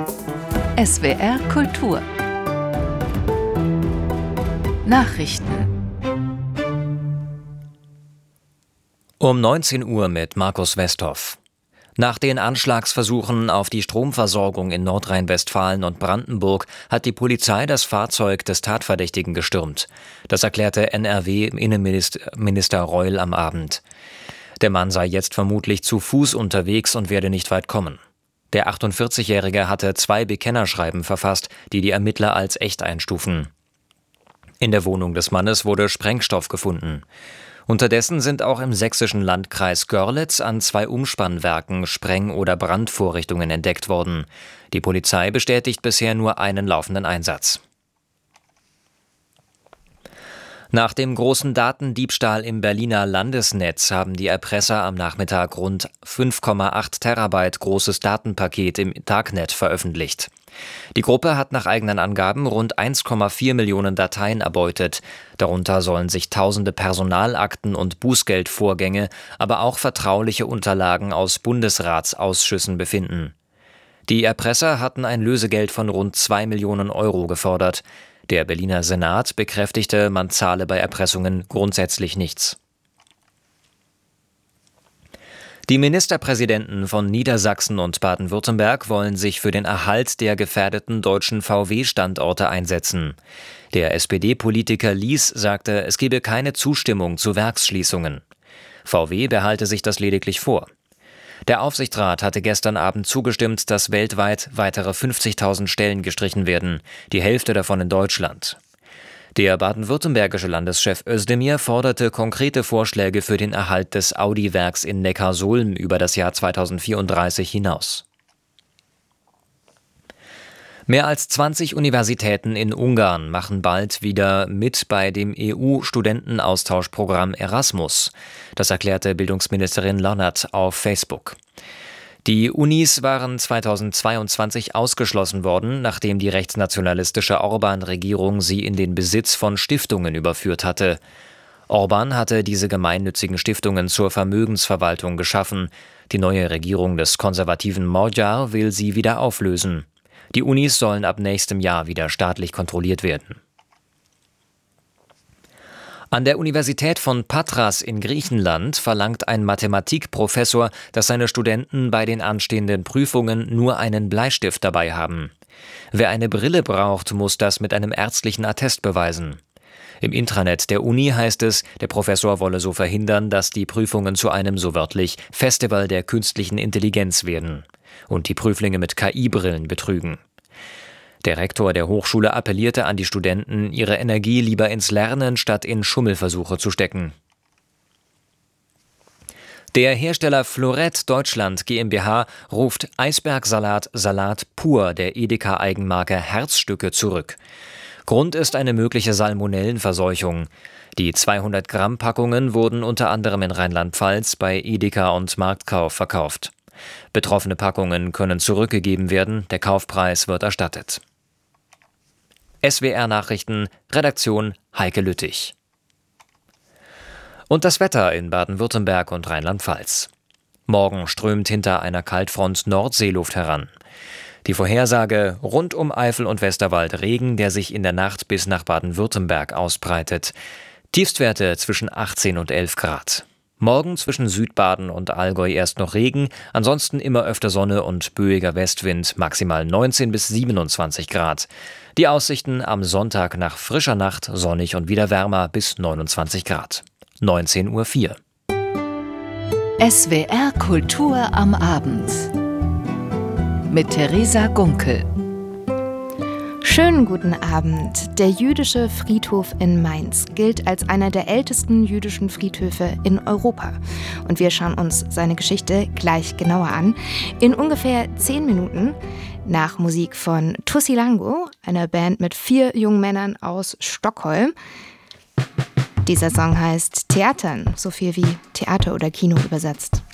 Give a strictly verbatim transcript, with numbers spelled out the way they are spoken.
S W R Kultur Nachrichten Um neunzehn Uhr mit Markus Westhoff. Nach den Anschlagsversuchen auf die Stromversorgung in Nordrhein-Westfalen und Brandenburg hat die Polizei das Fahrzeug des Tatverdächtigen gestürmt. Das erklärte N R W-Innenminister Reul am Abend. Der Mann sei jetzt vermutlich zu Fuß unterwegs und werde nicht weit kommen. Der achtundvierzigjährige hatte zwei Bekennerschreiben verfasst, die die Ermittler als echt einstufen. In der Wohnung des Mannes wurde Sprengstoff gefunden. Unterdessen sind auch im sächsischen Landkreis Görlitz an zwei Umspannwerken Spreng- oder Brandvorrichtungen entdeckt worden. Die Polizei bestätigt bisher nur einen laufenden Einsatz. Nach dem großen Datendiebstahl im Berliner Landesnetz haben die Erpresser am Nachmittag rund fünf Komma acht Terabyte großes Datenpaket im Darknet veröffentlicht. Die Gruppe hat nach eigenen Angaben rund eins Komma vier Millionen Dateien erbeutet. Darunter sollen sich tausende Personalakten und Bußgeldvorgänge, aber auch vertrauliche Unterlagen aus Bundesratsausschüssen befinden. Die Erpresser hatten ein Lösegeld von rund zwei Millionen Euro gefordert. Der Berliner Senat bekräftigte, man zahle bei Erpressungen grundsätzlich nichts. Die Ministerpräsidenten von Niedersachsen und Baden-Württemberg wollen sich für den Erhalt der gefährdeten deutschen V W-Standorte einsetzen. Der S P D-Politiker Lies sagte, es gebe keine Zustimmung zu Werksschließungen. V W behalte sich das lediglich vor. Der Aufsichtsrat hatte gestern Abend zugestimmt, dass weltweit weitere fünfzigtausend Stellen gestrichen werden, die Hälfte davon in Deutschland. Der baden-württembergische Landeschef Özdemir forderte konkrete Vorschläge für den Erhalt des Audi-Werks in Neckarsulm über das Jahr zweitausendvierunddreißig hinaus. Mehr als zwanzig Universitäten in Ungarn machen bald wieder mit bei dem E U-Studentenaustauschprogramm Erasmus. Das erklärte Bildungsministerin Lannert auf Facebook. Die Unis waren zweitausendzweiundzwanzig ausgeschlossen worden, nachdem die rechtsnationalistische Orbán-Regierung sie in den Besitz von Stiftungen überführt hatte. Orbán hatte diese gemeinnützigen Stiftungen zur Vermögensverwaltung geschaffen. Die neue Regierung des konservativen Magyar will sie wieder auflösen. Die Unis sollen ab nächstem Jahr wieder staatlich kontrolliert werden. An der Universität von Patras in Griechenland verlangt ein Mathematikprofessor, dass seine Studenten bei den anstehenden Prüfungen nur einen Bleistift dabei haben. Wer eine Brille braucht, muss das mit einem ärztlichen Attest beweisen. Im Intranet der Uni heißt es, der Professor wolle so verhindern, dass die Prüfungen zu einem, so wörtlich, Festival der künstlichen Intelligenz werden und die Prüflinge mit K I-Brillen betrügen. Der Rektor der Hochschule appellierte an die Studenten, ihre Energie lieber ins Lernen statt in Schummelversuche zu stecken. Der Hersteller Florett Deutschland GmbH ruft Eisbergsalat Salat pur der Edeka-Eigenmarke Herzstücke zurück. Grund ist eine mögliche Salmonellenverseuchung. Die zweihundert Gramm Packungen wurden unter anderem in Rheinland-Pfalz bei Edeka und Marktkauf verkauft. Betroffene Packungen können zurückgegeben werden, der Kaufpreis wird erstattet. S W R Nachrichten, Redaktion Heike Lüttich. Und das Wetter in Baden-Württemberg und Rheinland-Pfalz. Morgen strömt hinter einer Kaltfront Nordseeluft heran. Die Vorhersage: rund um Eifel und Westerwald Regen, der sich in der Nacht bis nach Baden-Württemberg ausbreitet. Tiefstwerte zwischen achtzehn und elf Grad. Morgen zwischen Südbaden und Allgäu erst noch Regen, ansonsten immer öfter Sonne und böiger Westwind, maximal neunzehn bis siebenundzwanzig Grad. Die Aussichten am Sonntag: nach frischer Nacht sonnig und wieder wärmer bis neunundzwanzig Grad. neunzehn Uhr vier. S W R Kultur am Abend mit Theresa Gunkel. Schönen guten Abend. Der jüdische Friedhof in Mainz gilt als einer der ältesten jüdischen Friedhöfe in Europa. Und wir schauen uns seine Geschichte gleich genauer an. In ungefähr zehn Minuten nach Musik von Tussilango, einer Band mit vier jungen Männern aus Stockholm. Dieser Song heißt Theatern, so viel wie Theater oder Kino übersetzt.